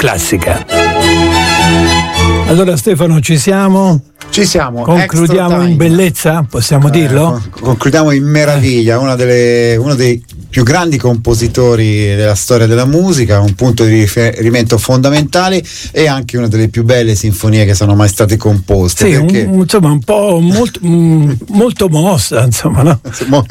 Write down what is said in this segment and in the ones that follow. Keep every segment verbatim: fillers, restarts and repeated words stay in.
classica. Allora Stefano, ci siamo? Ci siamo. Concludiamo in bellezza, possiamo eh, dirlo? Concludiamo in meraviglia, una delle, uno dei più grandi compositori della storia della musica, un punto di riferimento fondamentale e anche una delle più belle sinfonie che sono mai state composte. Sì, perché... un, insomma un po' molto, molto mossa, insomma, no?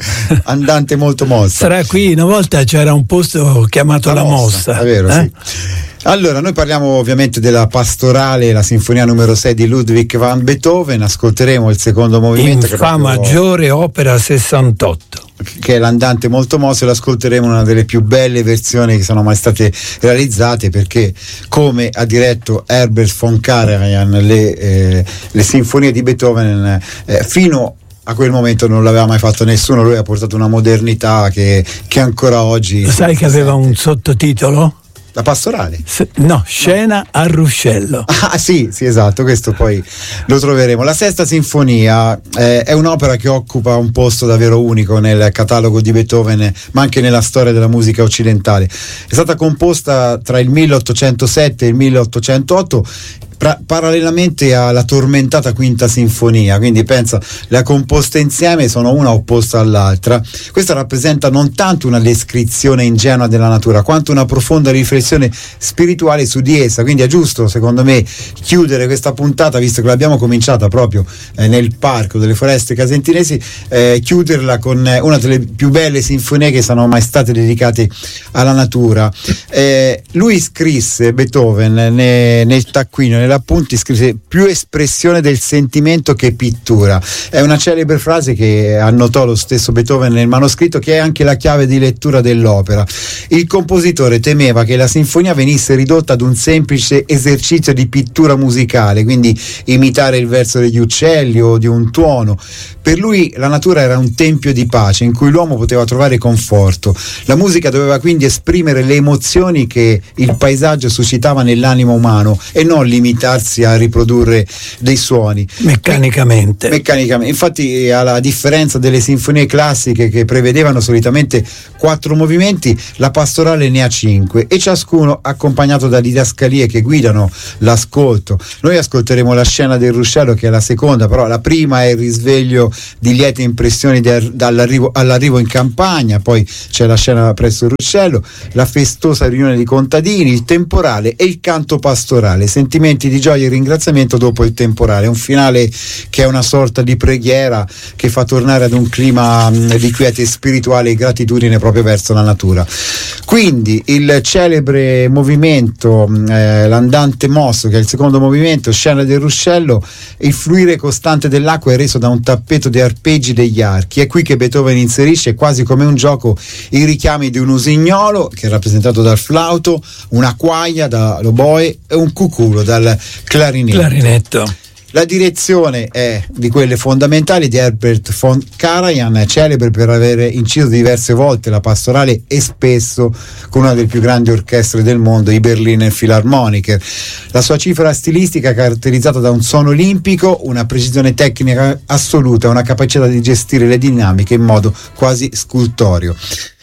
Andante molto mossa. Sarà qui, una volta c'era un posto chiamato La, la Mossa. È vero, eh? sì. Allora, noi parliamo ovviamente della Pastorale, la sinfonia numero sei di Ludwig van Beethoven. Ascolteremo il secondo movimento, in Fa maggiore, opera sessantotto, che è l'Andante molto mosso, e l'ascolteremo in una delle più belle versioni che sono mai state realizzate, perché come ha diretto Herbert von Karajan le, eh, le sinfonie di Beethoven eh, fino a quel momento non l'aveva mai fatto nessuno. Lui ha portato una modernità che, che ancora oggi... Lo sai che aveva un sottotitolo? La Pastorale? Se, no, Scena no. a Ruscello. Ah sì, sì, esatto, questo poi lo troveremo. La Sesta Sinfonia eh, è un'opera che occupa un posto davvero unico nel catalogo di Beethoven, ma anche nella storia della musica occidentale. È stata composta tra il milleottocentosette e il milleottocentootto, pra- parallelamente alla tormentata Quinta Sinfonia, quindi pensa, le ha composte insieme, sono una opposta all'altra. Questa rappresenta non tanto una descrizione ingenua della natura, quanto una profonda riflessione spirituale su di essa. Quindi è giusto, secondo me, chiudere questa puntata, visto che l'abbiamo cominciata proprio eh, nel Parco delle Foreste Casentinesi, eh, chiuderla con eh, una delle più belle sinfonie che sono mai state dedicate alla natura. Eh, lui scrisse, Beethoven, ne, nel taccuino, nell'appunti, scrisse più espressione del sentimento che pittura. È una celebre frase che annotò lo stesso Beethoven nel manoscritto, che è anche la chiave di lettura dell'opera. Il compositore temeva che la sinfonia venisse ridotta ad un semplice esercizio di pittura musicale, quindi imitare il verso degli uccelli o di un tuono. Per lui la natura era un tempio di pace in cui l'uomo poteva trovare conforto. La musica doveva quindi esprimere le emozioni che il paesaggio suscitava nell'animo umano e non limitarsi a riprodurre dei suoni meccanicamente. Meccanicamente. Infatti, alla differenza delle sinfonie classiche che prevedevano solitamente quattro movimenti, la Pastorale ne ha cinque, e ciascuno accompagnato da didascalie che guidano l'ascolto. Noi ascolteremo la Scena del Ruscello, che è la seconda, però la prima è il risveglio di liete impressioni de, dall'arrivo, all'arrivo in campagna, poi c'è la scena presso il ruscello, la festosa riunione di contadini, il temporale e il canto pastorale, sentimenti di gioia e ringraziamento dopo il temporale. Un finale che è una sorta di preghiera che fa tornare ad un clima mh, di quiete spirituale e gratitudine proprio verso la natura. Quindi il celebre movimento, eh, l'Andante mosso, che è il secondo movimento, Scena del Ruscello, il fluire costante dell'acqua è reso da un tappeto di arpeggi degli archi. È qui che Beethoven inserisce, quasi come un gioco, i richiami di un usignolo, che è rappresentato dal flauto, una quaglia dall'oboe e un cuculo dal clarinetto. clarinetto. La direzione è di quelle fondamentali di Herbert von Karajan, celebre per aver inciso diverse volte la Pastorale e spesso con una delle più grandi orchestre del mondo, i Berliner Philharmoniker. La sua cifra stilistica è caratterizzata da un suono olimpico, una precisione tecnica assoluta e una capacità di gestire le dinamiche in modo quasi scultoreo.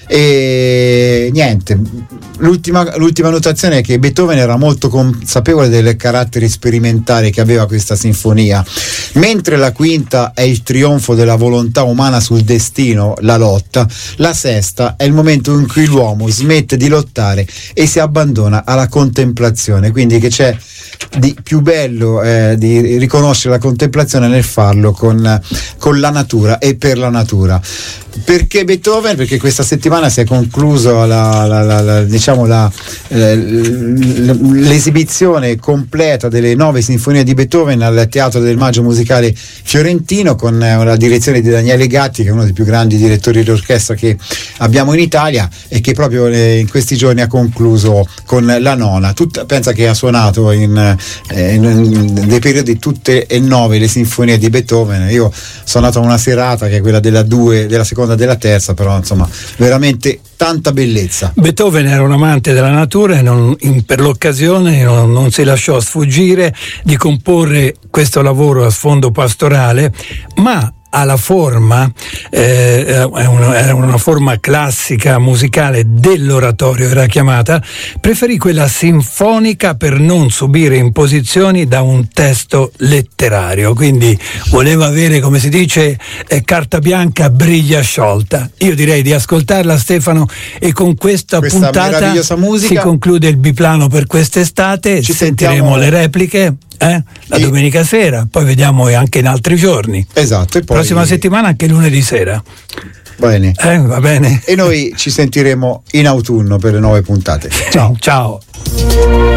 E niente, l'ultima, l'ultima notazione è che Beethoven era molto consapevole del carattere sperimentale che aveva questa sinfonia. Mentre la quinta è il trionfo della volontà umana sul destino, la lotta, la sesta è il momento in cui l'uomo smette di lottare e si abbandona alla contemplazione. Quindi che c'è di più bello eh, di riconoscere la contemplazione nel farlo con, con la natura e per la natura. Perché Beethoven? Perché questa settimana si è concluso la, la, la, la, diciamo la, eh, l'esibizione completa delle nove sinfonie di Beethoven al Teatro del Maggio Musicale Fiorentino, con eh, la direzione di Daniele Gatti, che è uno dei più grandi direttori d'orchestra che abbiamo in Italia e che proprio eh, in questi giorni ha concluso con la nona. Tutta, pensa che ha suonato in, eh, in, in dei periodi tutte e nove le sinfonie di Beethoven. Io sono andato a una serata che è quella della due, della seconda, della terza, però insomma veramente tanta bellezza. Beethoven era un amante della natura e non, in, per l'occasione non, non si lasciò sfuggire di comporre questo lavoro a sfondo pastorale, ma alla forma, eh, è una, era una forma classica musicale dell'oratorio, era chiamata, preferì quella sinfonica per non subire imposizioni da un testo letterario, quindi voleva avere, come si dice, eh, carta bianca, briglia sciolta. Io direi di ascoltarla, Stefano, e con questa, questa puntata si conclude il biplano per quest'estate. Ci sentiremo sentiamo... le repliche eh? la e... domenica sera, poi vediamo anche in altri giorni. Esatto, e poi... prossima settimana anche lunedì sera. Bene. Eh, va bene. E noi ci sentiremo in autunno per le nuove puntate. Ciao. Ciao.